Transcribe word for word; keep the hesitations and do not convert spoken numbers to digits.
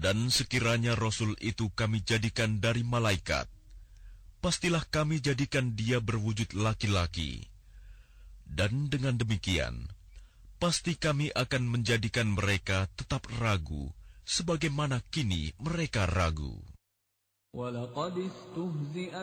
Dan sekiranya Rasul itu kami jadikan dari malaikat, pastilah kami jadikan dia berwujud laki-laki. Dan dengan demikian, pasti kami akan menjadikan mereka tetap ragu, sebagaimana kini mereka ragu. وَلَقَدِ اسْتُهْزِئَ